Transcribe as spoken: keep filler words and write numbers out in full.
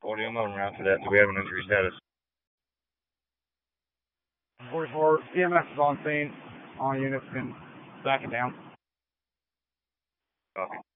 audio mode and after that, do we have an injury status? forty-four, C M S is on scene. All units can back it down. Copy.